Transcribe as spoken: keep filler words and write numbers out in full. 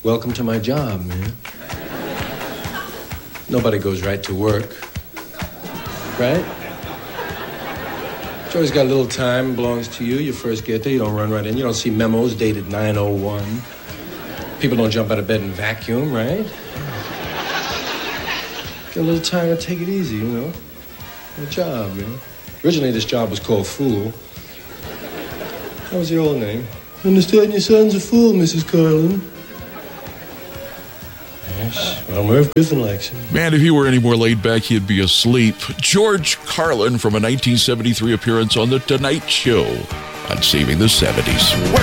welcome to my job, man. Nobody goes right to work, right? You always got a little time, belongs to you. You first get there, you don't run right in. You don't see memos dated nine oh one. People don't jump out of bed and vacuum, right? Get a little time to take it easy, you know? A job, you know? Originally, this job was called Fool. That was the old name. Understand your son's a fool, Missus Carlin. Yes, well, Merv Griffin likes him. Man, if he were any more laid back, he'd be asleep. George Carlin from a nineteen seventy-three appearance on The Tonight Show on Saving the seventies.